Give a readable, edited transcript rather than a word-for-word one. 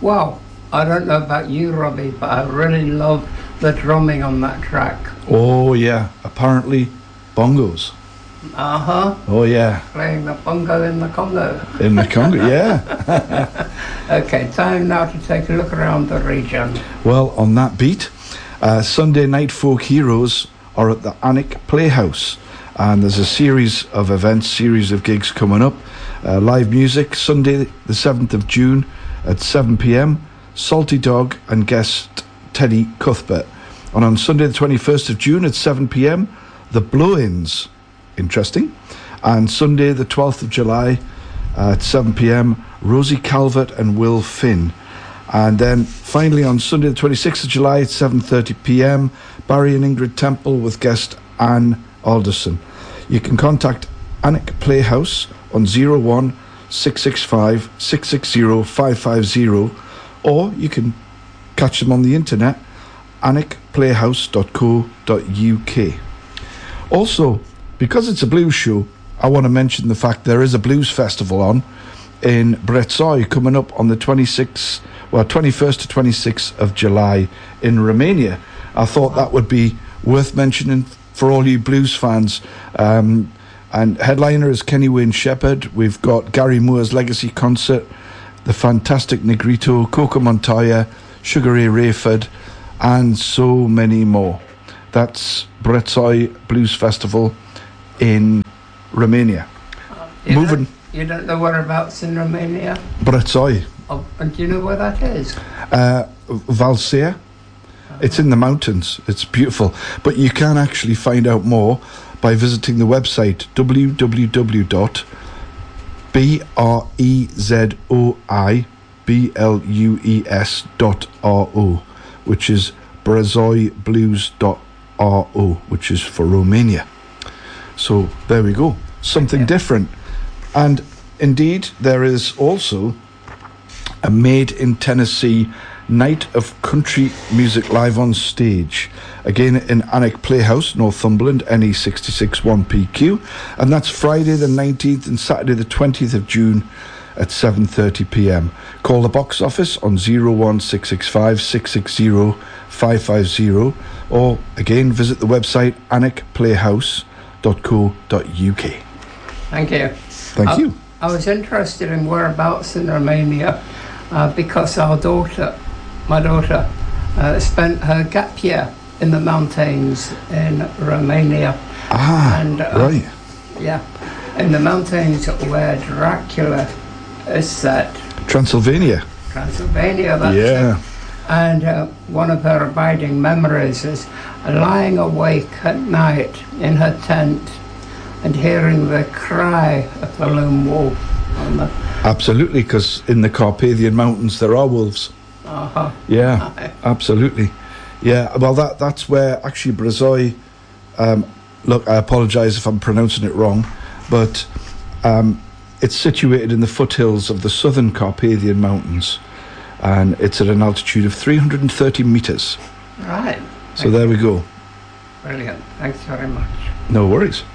Well, I don't know about you, Robbie, but I really love the drumming on that track. Oh, yeah. Apparently, bongos. Uh-huh. Oh, yeah. Playing the bongo in the Congo. In the Congo, yeah. Okay, time now to take a look around the region. Well, on that beat, Sunday Night Folk Heroes are at the Anik Playhouse. And there's a series of events, series of gigs coming up. Live music, Sunday the 7th of June at 7 p.m. Salty Dog and guest Teddy Cuthbert. And on Sunday the 21st of June at 7 p.m, The Blow-Ins. Interesting. And Sunday the 12th of July at 7 p.m, Rosie Calvert and Will Finn. And then finally on Sunday the 26th of July at 7:30 p.m, Barry and Ingrid Temple with guest Anne Alderson. You can contact Anik Playhouse on 01 665 660 550, or you can catch them on the internet, anikplayhouse.co.uk. Also, because it's a blues show, I want to mention the fact there is a blues festival on in Brețoi coming up on the 21st to 26th of July in Romania. I thought that would be worth mentioning for all you blues fans. And headliner is Kenny Wayne Shepherd. We've got Gary Moore's Legacy Concert, the fantastic Negrito, Coco Montoya, Sugar Ray Rayford, and so many more. That's Brețoi Blues Festival in Romania. You don't know whereabouts in Romania? Brețoi. Oh, and do you know where that is? Valsea. It's in the mountains. It's beautiful. But you can actually find out more by visiting the website www.brezoiblues.ro, which is brezoiblues.ro, which is for Romania. So there we go. Something different. And indeed, there is also a Made in Tennessee Night of Country Music live on stage, again in Anik Playhouse, Northumberland, NE66 1PQ, and that's Friday the 19th and Saturday the 20th of June at 7:30 p.m. Call the box office on 01665 660 550, or again visit the website anikplayhouse.co.uk. Thank you. Thank you. I was interested in whereabouts in Romania because my daughter spent her gap year in the mountains in Romania. Right. Yeah, in the mountains where Dracula is set. Transylvania, that's yeah. It. And one of her abiding memories is lying awake at night in her tent and hearing the cry of the lone wolf. Absolutely, because in the Carpathian Mountains there are wolves. Uh-huh. Yeah, absolutely. Yeah, well, that's where actually Brețoi, look, I apologise if I'm pronouncing it wrong, but it's situated in the foothills of the southern Carpathian Mountains, and it's at an altitude of 330 metres. Right. So there we go. Brilliant. Thanks very much. No worries.